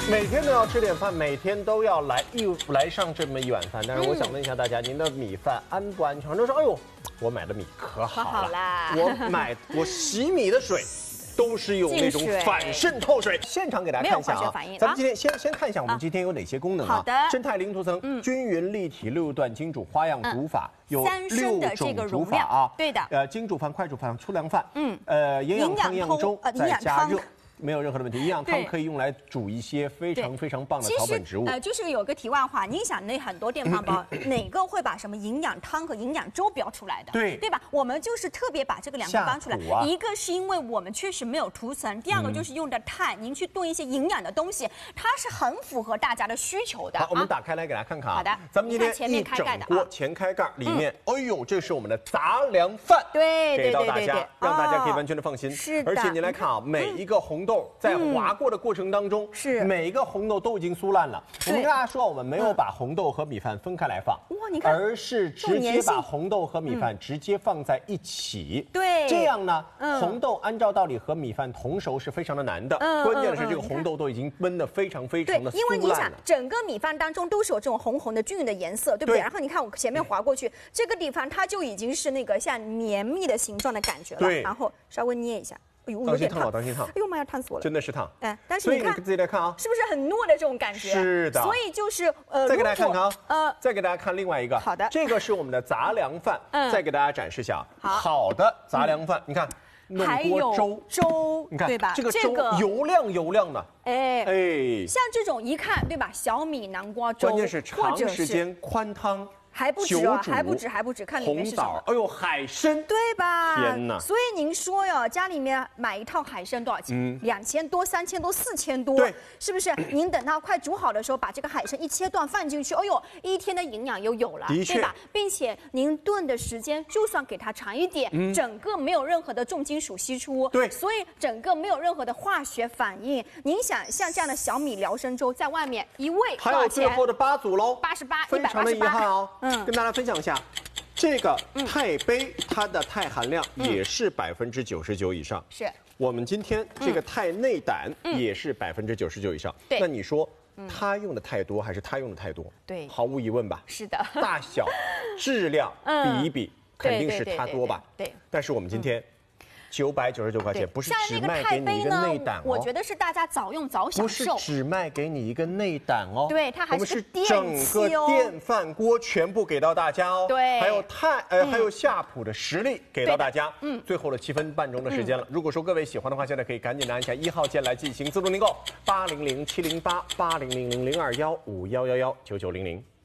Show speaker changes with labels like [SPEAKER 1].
[SPEAKER 1] 每天都要吃点饭，每天都要来上这么一碗饭。但是我想问一下大家，您的米饭安不安全？很多人说，哎呦，我买的米可好了，我洗米的水都是有那种反渗透水。现场给大家看一下啊，咱们今天先看一下我们今天有哪些功能啊？
[SPEAKER 2] 好的，
[SPEAKER 1] 生态零涂层、均匀立体6段精煮花样煮法，有6种煮法啊。
[SPEAKER 2] 对的，
[SPEAKER 1] 精煮饭、快煮饭、粗粮饭，营养汤、营养粥，再加热。没有任何的问题，营养汤可以用来煮一些非常棒的草本植物。
[SPEAKER 2] 就是有个题外话，您想那很多电饭煲哪个会把什么营养汤和营养粥标出来的？对吧？我们就是特别把这个两个搬出来，一个是因为我们确实没有涂层，第二个就是用的碳，您去炖一些营养的东西，它是很符合大家的需求的。
[SPEAKER 1] 好，我们打开来给大家看看啊。
[SPEAKER 2] 好的，
[SPEAKER 1] 咱们今天一整锅前开盖，里面，哎呦，这是我们的杂粮饭，给到大家，让大家可以完全的放心。
[SPEAKER 2] 是的，
[SPEAKER 1] 而且您来看啊，每一个红豆在滑过的过程当中，每一个红豆都已经酥烂了。我们跟大家说，我们没有把红豆和米饭分开来放，而是直接把红豆和米饭直接放在一起。
[SPEAKER 2] 对，
[SPEAKER 1] 这样呢，红豆按照道理和米饭同熟是非常的难的。关键的是这个红豆都已经焖得非常的酥烂了。
[SPEAKER 2] 因为你想，整个米饭当中都是有这种红红的均匀的颜色，对不对？然后你看我前面划过去，这个地方它就已经是那个像绵密的形状的感觉了。
[SPEAKER 1] 对，
[SPEAKER 2] 然后稍微捏一下。
[SPEAKER 1] 当心烫了，当心烫！
[SPEAKER 2] 哎呦妈呀，烫死我了！
[SPEAKER 1] 真的是烫。
[SPEAKER 2] 但是你看，
[SPEAKER 1] 自己来看啊，
[SPEAKER 2] 是不是很糯的这种感觉？
[SPEAKER 1] 是的。
[SPEAKER 2] 所以就是
[SPEAKER 1] 再给大家看看啊，再给大家看另外一个。
[SPEAKER 2] 好的，
[SPEAKER 1] 这个是我们的杂粮饭，再给大家展示一下。好的杂粮饭，你看，弄锅
[SPEAKER 2] 粥，
[SPEAKER 1] 你看
[SPEAKER 2] 对吧？
[SPEAKER 1] 这个粥油亮的，
[SPEAKER 2] 像这种一看对吧？小米南瓜粥，
[SPEAKER 1] 关键是长时间宽汤。
[SPEAKER 2] 还不止，看里面是什么？
[SPEAKER 1] 哎呦，海参，
[SPEAKER 2] 对吧？
[SPEAKER 1] 天哪！
[SPEAKER 2] 所以您说哟，家里面买一套海参多少钱？2000多、3000多、4000多，
[SPEAKER 1] 对，
[SPEAKER 2] 是不是？您等它快煮好的时候，把这个海参一切断放进去，哎呦，一天的营养又有了，对吧？并且您炖的时间就算给它长一点，整个没有任何的重金属析出，
[SPEAKER 1] 对，
[SPEAKER 2] 所以整个没有任何的化学反应。您想像这样的小米辽参粥，在外面一味
[SPEAKER 1] 还有最后的8组喽
[SPEAKER 2] ，88，
[SPEAKER 1] 非常的遗憾哦。跟大家分享一下，这个钛杯它的钛含量也是99%以上。
[SPEAKER 2] 是
[SPEAKER 1] 我们今天这个钛内胆也是99%以上。那你说它用的太多还是它用的太多？
[SPEAKER 2] 对，
[SPEAKER 1] 毫无疑问吧。
[SPEAKER 2] 是的，
[SPEAKER 1] 大小、质量比一比，肯定是它多吧。
[SPEAKER 2] 对。
[SPEAKER 1] 但是我们今天999块钱，不是只卖给你一个内胆哦。
[SPEAKER 2] 我觉得是大家早用早享受，
[SPEAKER 1] 不是只卖给你一个内胆哦。
[SPEAKER 2] 对，它还是
[SPEAKER 1] 整个电饭锅全部给到大家哦。
[SPEAKER 2] 对，
[SPEAKER 1] 还有夏普的实力给到大家。最后的7分半钟的时间了。如果说各位喜欢的话，现在可以赶紧的按下1号键来进行自助订购，800-708-8000-021-5111-9900。